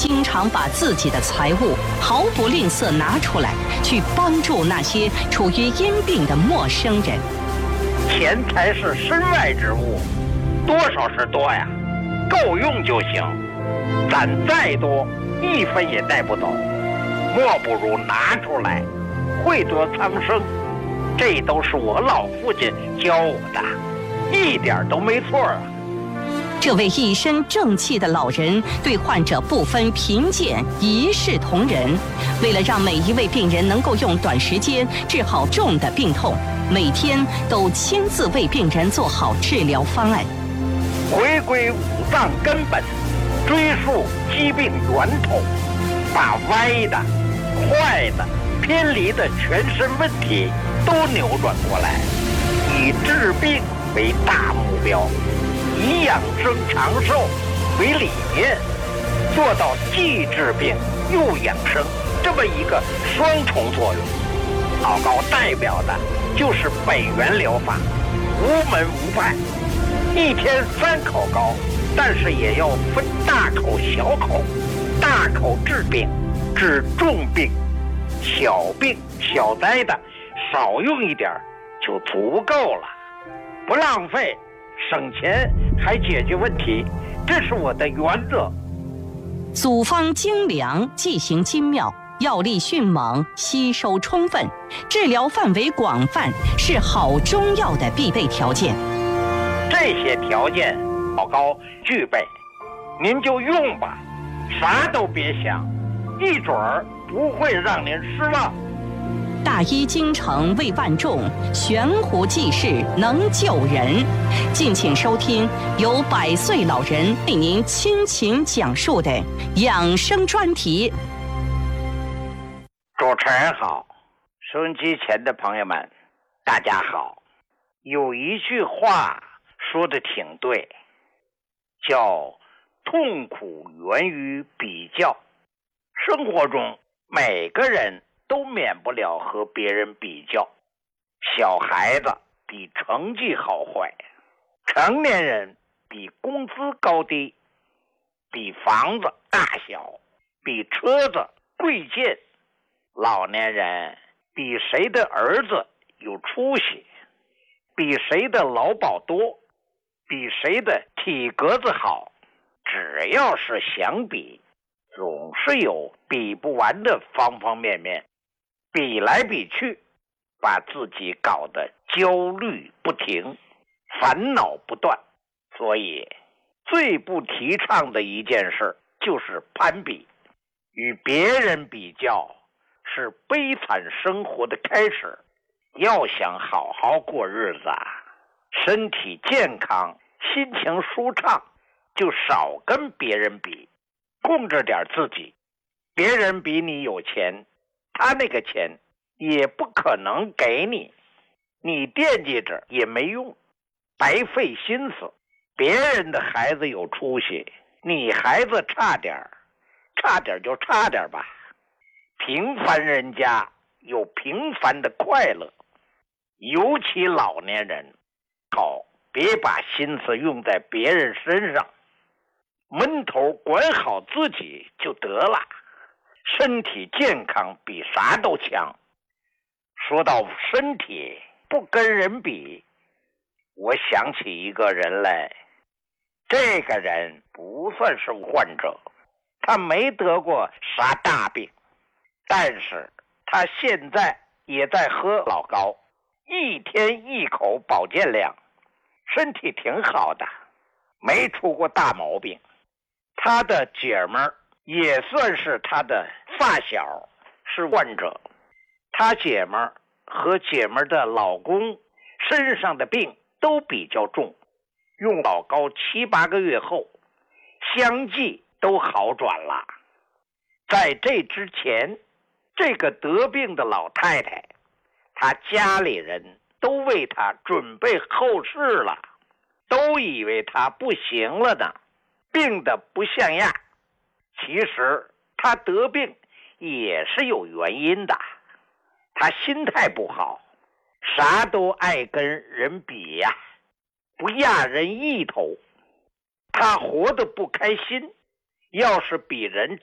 经常把自己的财物毫不吝啬拿出来，去帮助那些处于因病的陌生人。 钱财是身外之物，多少是多呀，够用就行。攒再多，一分也带不走，莫不如拿出来，惠泽苍生。这都是我老父亲教我的，一点都没错啊。 这位一身正气的老人对患者不分贫贱，一视同仁。为了让每一位病人能够用短时间治好重的病痛，每天都亲自为病人做好治疗方案。 回归五脏根本，追溯疾病源头，把歪的、坏的、偏离的全身问题都扭转过来，以治病为大目标，以养生长寿为理念，做到既治病又养生这么一个双重作用。老高代表的就是北元疗法，无门无派，一天3口膏，但是也要分大口小口，大口治病，治重病，小病小灾的少用一点就足够了，不浪费，省钱还解决问题，这是我的原则。 组方精良，剂型精妙，药力迅猛，吸收充分，治疗范围广泛，是好中药的必备条件。 这些条件老高具备，您就用吧，啥都别想，一准儿不会让您失望。 大医精诚为万众，悬壶济世能救人。敬请收听由100岁老人为您倾情讲述的养生专题。 主持人好，收音机前的朋友们大家好。有一句话说的挺对，叫痛苦源于比较。生活中每个人都免不了和别人比较，小孩子比成绩好坏，成年人比工资高低，比房子大小，比车子贵贱，老年人比谁的儿子有出息，比谁的劳保多，比谁的体格子好。只要是想比，总是有比不完的方方面面，比来比去，把自己搞得焦虑不停，烦恼不断。所以最不提倡的一件事就是攀比，与别人比较是悲惨生活的开始。要想好好过日子，身体健康，心情舒畅，就少跟别人比，控制点自己。别人比你有钱，他那个钱也不可能给你，你惦记着也没用，白费心思。别人的孩子有出息，你孩子差点就差点吧。平凡人家有平凡的快乐，尤其老年人，别把心思用在别人身上，闷头管好自己就得了。身体健康比啥都强。说到身体不跟人比，我想起一个人来。这个人不算是患者，他没得过啥大病，但是他现在也在喝老高，一天1口保健量，身体挺好的，没出过大毛病。他的姐们儿也算是他的发小，是患者。他姐们儿和姐们儿的老公身上的病都比较重，用老高7、8个月后，相继都好转了。在这之前，这个得病的老太太，她家里人都为她准备后事了，都以为她不行了呢，病得不像样。其实她得病也是有原因的，她心态不好，啥都爱跟人比呀，不压人一头。她活得不开心，要是比人